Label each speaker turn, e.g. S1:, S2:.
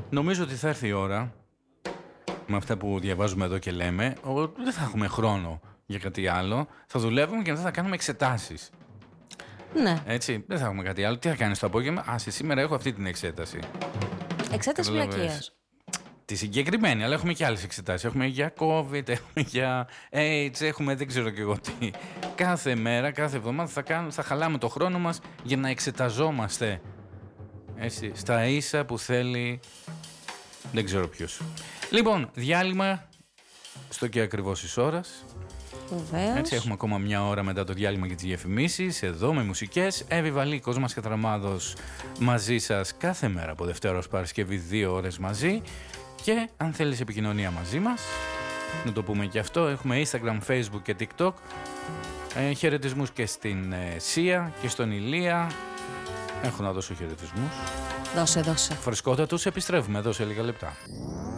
S1: Νομίζω ότι θα έρθει η ώρα, με αυτά που διαβάζουμε εδώ και λέμε, ότι δεν θα έχουμε χρόνο για κάτι άλλο. Θα δουλεύουμε και μετά θα κάνουμε εξετάσεις.
S2: Ναι.
S1: Έτσι, δεν θα έχουμε κάτι άλλο. Τι θα κάνεις το απόγευμα? Σήμερα έχω αυτή την εξέταση.
S2: Εξέταση βλακείας.
S1: Τη συγκεκριμένη, αλλά έχουμε και άλλες εξετάσεις. Έχουμε για COVID, έχουμε για AIDS, έχουμε δεν ξέρω και εγώ τι. Κάθε μέρα, κάθε εβδομάδα θα χαλάμε το χρόνο μας για να εξεταζόμαστε. Έτσι, στα ίσα που θέλει δεν ξέρω ποιος. Λοιπόν, διάλειμμα στο και ακριβώς της ώρας.
S2: Βεβαίως.
S1: Έτσι, έχουμε ακόμα μια ώρα μετά το διάλειμμα για τις διαφημίσεις, εδώ με μουσικές. Εύη Βαλή, Κόσμας Κατραμάδος μαζί σας κάθε μέρα από Δευτέρα ως Παρασκευή, 2 ώρες μαζί. Και αν θέλεις επικοινωνία μαζί μας, να το πούμε και αυτό, έχουμε Instagram, Facebook και TikTok. Χαιρετισμούς και στην Σία και στον Ηλία. Έχω να δώσω χαιρετισμούς.
S2: Δώσε.
S1: Φρεσκότατους, επιστρέφουμε εδώ σε λίγα λεπτά.